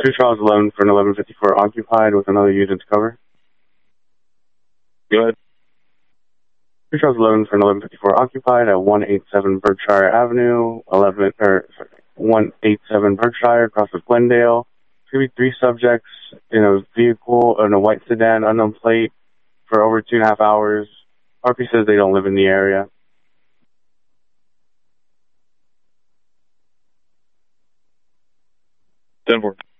Two Charles 11 for an 1154 occupied with another unit to cover. Go ahead. Two Charles 11 for an 1154 occupied at 187 Berkshire Avenue, 187 Berkshire, across with Glendale. There's going to be 3 subjects in a vehicle, in a white sedan, unknown plate, for over 2.5 hours. RP says they don't live in the area. 10-4.